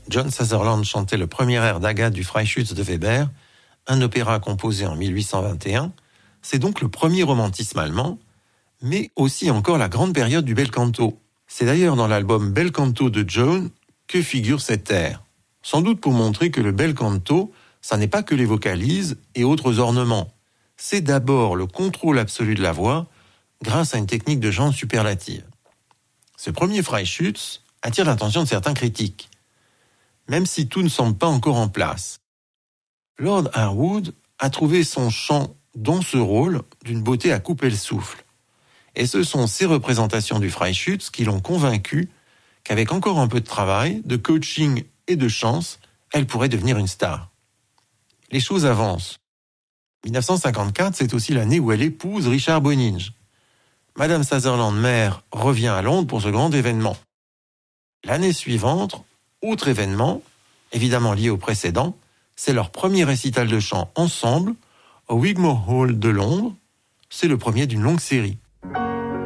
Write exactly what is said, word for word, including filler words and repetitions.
John Sutherland chantait le premier air d'Agathe du Freischütz de Weber, un opéra composé en mille huit cent vingt et un. C'est donc le premier romantisme allemand, mais aussi encore la grande période du bel canto. C'est d'ailleurs dans l'album Bel Canto de John que figure cet air. Sans doute pour montrer que le bel canto, ça n'est pas que les vocalises et autres ornements. C'est d'abord le contrôle absolu de la voix grâce à une technique de chant superlative. Ce premier Freischütz attire l'attention de certains critiques, même si tout ne semble pas encore en place. Lord Harwood a trouvé son chant dans ce rôle d'une beauté à couper le souffle. Et ce sont ces représentations du Freischütz qui l'ont convaincu qu'avec encore un peu de travail, de coaching et de chance, elle pourrait devenir une star. Les choses avancent. dix-neuf cent cinquante-quatre, c'est aussi l'année où elle épouse Richard Boninge. Madame Sutherland mère revient à Londres pour ce grand événement. L'année suivante, autre événement, évidemment lié au précédent, c'est leur premier récital de chant ensemble au Wigmore Hall de Londres. C'est le premier d'une longue série.